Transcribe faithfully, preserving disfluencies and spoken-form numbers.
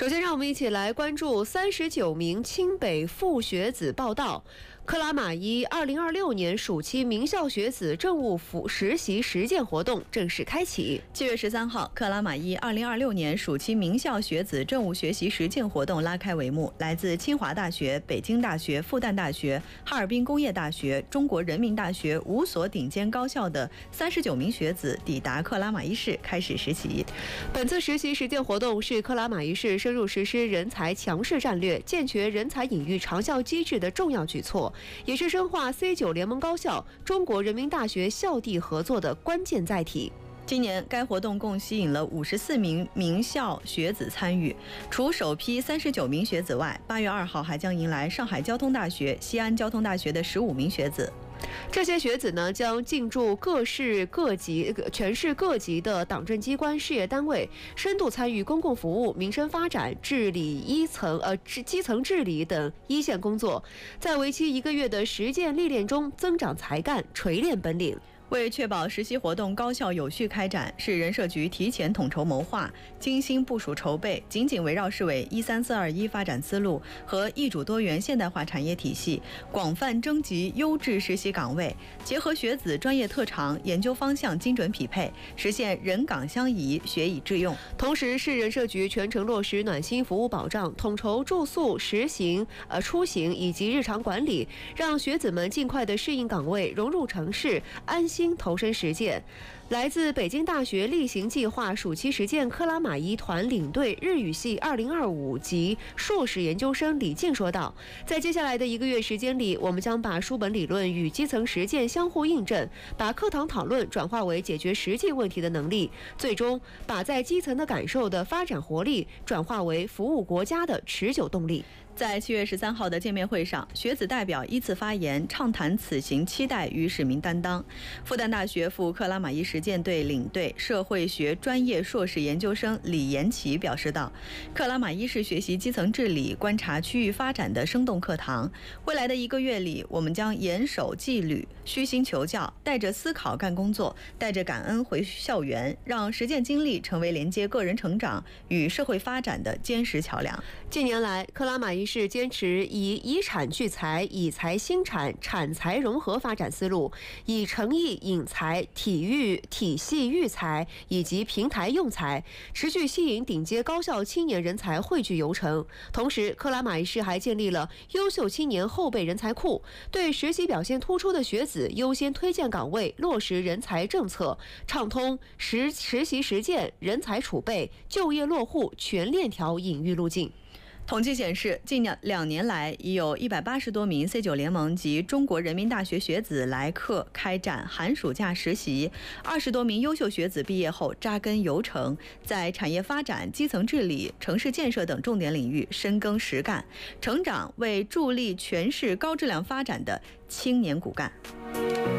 首先，让我们一起来关注三十九名清北附学子报到。克拉玛依二零二六年暑期名校学子政务服实习实践活动正式开启。 七月十三号，克拉玛依二零二六年暑期名校学子政务学习实践活动拉开帷幕。来自清华大学、北京大学、复旦大学、哈尔滨工业大学、中国人民大学五所顶尖高校的三十九名学子抵达克拉玛依市开始实习。 本次实习实践活动是克拉玛依市深入实施人才强势战略、健全人才引育长效机制的重要举措，也是深化 C 九 联盟高校、中国人民大学校地合作的关键载体。 今年该活动共吸引了五十四名名校学子参与，除首批三十九名学子外，八月二号还将迎来上海交通大学、西安交通大学的十五名学子。 这些学子呢，将进驻各市各级、全市各级的党政机关、事业单位，深度参与公共服务、民生发展、治理一层呃基层治理等一线工作，在为期一个月的实践历练中增长才干、锤炼本领。 为确保实习活动高效有序开展，市人社局提前统筹谋划，精心部署筹备，紧紧围绕市委一三四二一发展思路和易主多元现代化产业体系，广泛征集优质实习岗位，结合学子专业特长，研究方向精准匹配，实现人岗相宜、学以致用。 同时，市人社局全程落实暖心服务保障，统筹住宿、实行、呃出行以及日常管理，让学子们尽快的适应岗位，融入城市，安心投身实践。来自北京大学例行计划暑期实践克拉玛依团领队日语系二零二五级硕士研究生李静说道，在接下来的一个月时间里，我们将把书本理论与基层实践相互印证，把课堂讨论转化为解决实际问题的能力，最终把在基层的感受的发展活力转化为服务国家的持久动力。 在七月十三号的见面会上，学子代表依次发言，畅谈此行期待与使命担当。复旦大学赴克拉玛依实践队领队社会学专业硕士研究生李延奇表示道，克拉玛依是学习基层治理、观察区域发展的生动课堂。未来的一个月里，我们将严守纪律，虚心求教，带着思考干工作，带着感恩回校园，让实践经历成为连接个人成长与社会发展的坚实桥梁。 近年来，克拉玛依是坚持以以产聚财、以财兴产、产财融合发展思路，以诚意引才、体育体系育才以及平台用才，持续吸引顶尖高校青年人才汇聚游城。同时，克拉玛依市还建立了优秀青年后备人才库，对实习表现突出的学子优先推荐岗位，落实人才政策，畅通实实习实践、人才储备、就业落户全链条引育路径。 统计显示，近两年来，已有一百八十多名 C 九 联盟及中国人民大学学子来课开展寒暑假实习，二十多名优秀学子毕业后扎根游城，在产业发展、基层治理、城市建设等重点领域深耕实干，成长为助力全市高质量发展的青年骨干。